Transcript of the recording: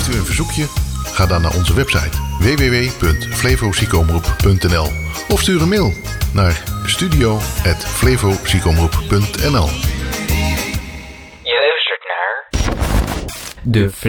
Heeft u een verzoekje? Ga dan naar onze website www.flevoziekenomroep.nl of stuur een mail naar studio@flevoziekenomroep.nl. Je luistert naar de